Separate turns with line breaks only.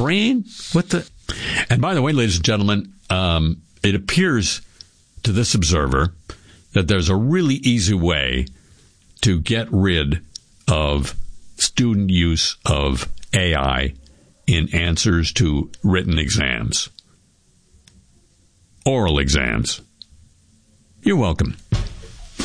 brain? What the? And by the way, ladies and gentlemen, it appears to this observer that there's a really easy way to get rid of student use of AI in answers to written exams, oral exams. You're welcome.